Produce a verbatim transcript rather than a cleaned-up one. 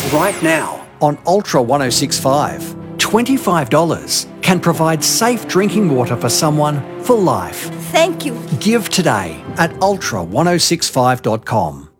Right now on Ultra ten sixty-five, twenty-five dollars can provide safe drinking water for someone for life. Thank you. Give today at ultra ten sixty-five dot com.